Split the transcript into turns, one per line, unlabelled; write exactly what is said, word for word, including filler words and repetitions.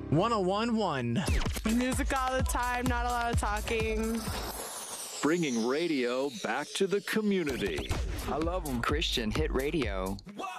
one oh one one.
Music all the time, not a lot of talking.
Bringing radio back to the community.
I love them. Christian Hit Radio.
Whoa!